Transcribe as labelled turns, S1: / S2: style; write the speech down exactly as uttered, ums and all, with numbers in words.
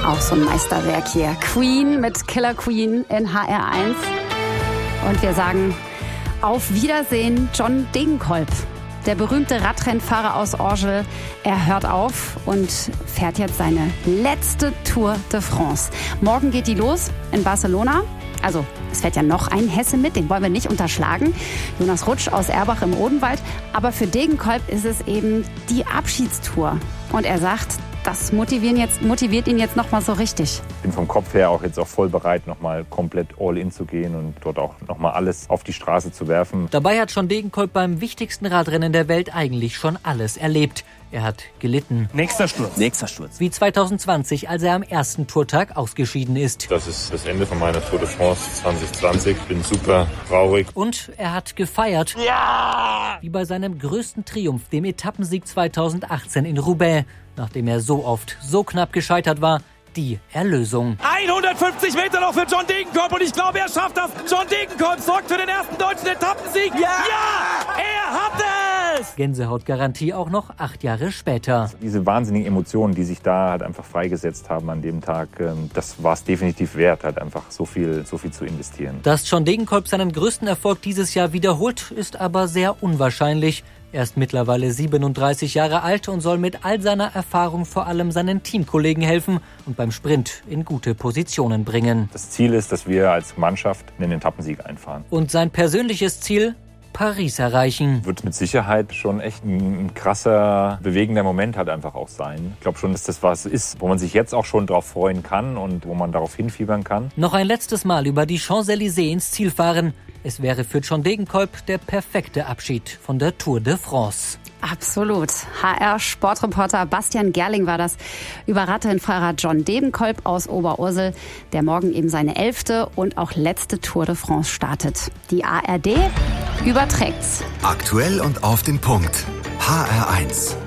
S1: Auch so ein Meisterwerk hier. Queen mit Killer Queen in H R eins. Und wir sagen auf Wiedersehen, John Degenkolb. Der berühmte Radrennfahrer aus Orgel, er hört auf und fährt jetzt seine letzte Tour de France. Morgen geht die los in Barcelona. Also, es fährt ja noch ein Hesse mit, den wollen wir nicht unterschlagen. Jonas Rutsch aus Erbach im Odenwald. Aber für Degenkolb ist es eben die Abschiedstour. Und er sagt, das motivieren jetzt, motiviert ihn jetzt noch mal so richtig.
S2: Ich bin vom Kopf her auch jetzt auch voll bereit, noch mal komplett all in zu gehen und dort auch noch mal alles auf die Straße zu werfen.
S3: Dabei hat John Degenkolb beim wichtigsten Radrennen der Welt eigentlich schon alles erlebt. Er hat gelitten.
S4: Nächster Sturz. Nächster Sturz.
S3: Wie zwanzig zwanzig, als er am ersten Tourtag ausgeschieden ist.
S2: Das ist das Ende von meiner Tour de France zwanzig zwanzig. Ich bin super traurig.
S3: Und er hat gefeiert. Ja! Wie bei seinem größten Triumph, dem Etappensieg zweitausendachtzehn in Roubaix. Nachdem er so oft, so knapp gescheitert war, die Erlösung.
S4: hundertfünfzig Meter noch für John Degenkolb und ich glaube, er schafft das. John Degenkolb sorgt für den ersten deutschen Etappensieg. Ja! Ja! Er hat es!
S3: Gänsehautgarantie auch noch acht Jahre später.
S2: Diese wahnsinnigen Emotionen, die sich da halt einfach freigesetzt haben an dem Tag, das war es definitiv wert, halt einfach so viel, so viel zu investieren.
S3: Dass John Degenkolb seinen größten Erfolg dieses Jahr wiederholt, ist aber sehr unwahrscheinlich. Er ist mittlerweile siebenunddreißig Jahre alt und soll mit all seiner Erfahrung vor allem seinen Teamkollegen helfen und beim Sprint in gute Positionen bringen.
S2: Das Ziel ist, dass wir als Mannschaft einen Etappensieg einfahren.
S3: Und sein persönliches Ziel? Paris erreichen.
S2: Wird mit Sicherheit schon echt ein krasser, bewegender Moment halt einfach auch sein. Ich glaube schon, dass das was ist, wo man sich jetzt auch schon drauf freuen kann und wo man darauf hinfiebern kann.
S3: Noch ein letztes Mal über die Champs-Élysées ins Ziel fahren. Es wäre für John Degenkolb der perfekte Abschied von der Tour de France.
S1: Absolut. H R-Sportreporter Bastian Gerling war das über Radrennfahrer John Degenkolb aus Oberursel, der morgen eben seine elfte und auch letzte Tour de France startet. Die A R D überträgt's.
S5: Aktuell und auf den Punkt. H R eins.